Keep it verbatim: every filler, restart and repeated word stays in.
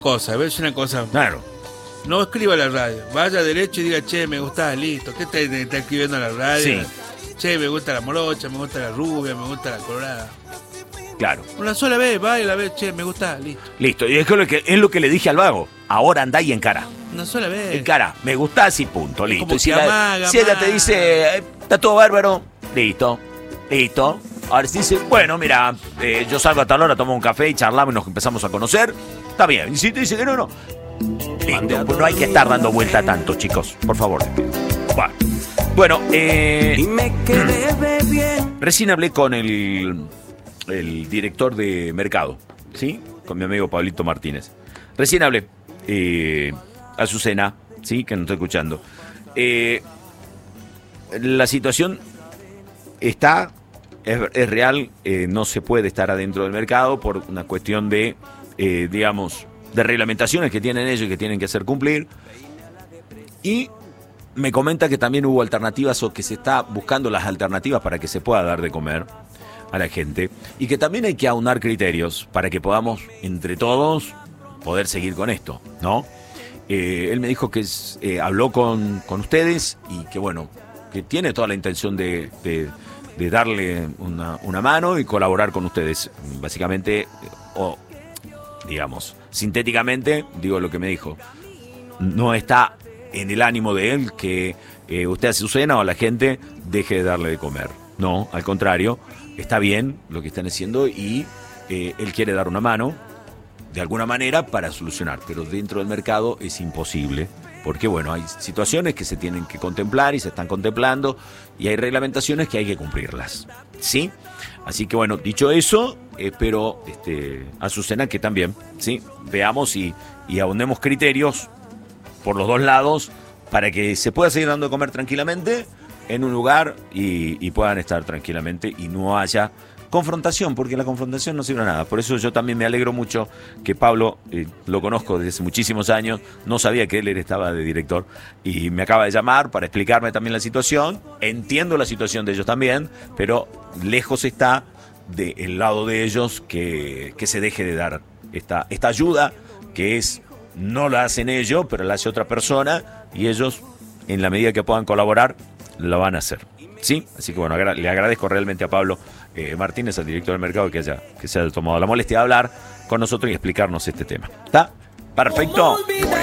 cosa, ves una cosa. Claro. No escriba a la radio, vaya derecho y diga, che, me gustás, listo. ¿Qué está, está escribiendo a la radio? Sí. Che, me gusta la morocha, me gusta la rubia, me gusta la colorada. Claro. Una sola vez, va y la vez, che, me gusta, listo. Listo, y es lo que, es lo que le dije al vago. Ahora andá y encara. Una sola vez. Encara, me gustás y punto, listo. como Y si, que la- amaga, si ella amaga. te dice, eh, está todo bárbaro, listo, listo. Ahora si dice, bueno, mira, eh, yo salgo a tal hora, tomo un café y charlamos y nos empezamos a conocer, está bien. Y si te dice que no, no. Listo, pues no hay que estar dando vuelta tanto, chicos, por favor. Bueno, bueno eh, recién hablé con el, el director de mercado, ¿sí? Con mi amigo Pablito Martínez. Recién hablé, eh, Azucena, ¿sí? Que nos está escuchando. Eh, la situación está, es, es real, eh, no se puede estar adentro del mercado por una cuestión de, eh, digamos, de reglamentaciones que tienen ellos y que tienen que hacer cumplir. Y me comenta que también hubo alternativas o que se está buscando las alternativas para que se pueda dar de comer a la gente y que también hay que aunar criterios para que podamos entre todos poder seguir con esto, ¿no? Eh, él me dijo que es, eh, habló con, con ustedes y que bueno, que tiene toda la intención de, de, de darle una, una mano y colaborar con ustedes, básicamente, o digamos, sintéticamente, digo lo que me dijo, no está en el ánimo de él que eh, usted a Azucena o a la gente deje de darle de comer. No, al contrario, está bien lo que están haciendo y eh, él quiere dar una mano de alguna manera para solucionar, pero dentro del mercado es imposible, porque bueno, hay situaciones que se tienen que contemplar y se están contemplando y hay reglamentaciones que hay que cumplirlas, ¿sí? Así que bueno, dicho eso, espero este, Azucena que también, ¿sí? Veamos y, y ahondemos criterios por los dos lados para que se pueda seguir dando de comer tranquilamente en un lugar y, y puedan estar tranquilamente y no haya confrontación, porque la confrontación no sirve a nada. Por eso yo también me alegro mucho que Pablo, eh, lo conozco desde hace muchísimos años, no sabía que él estaba de director y me acaba de llamar para explicarme también la situación. Entiendo la situación de ellos también, pero lejos está del lado de ellos que, que se deje de dar esta, esta ayuda que es, no la hacen ellos, pero la hace otra persona y ellos, en la medida que puedan colaborar, la van a hacer. ¿Sí? Así que bueno, agra- le agradezco realmente a Pablo eh, Martínez, al director del mercado, que haya que se haya tomado la molestia de hablar con nosotros y explicarnos este tema. ¿Está? Perfecto.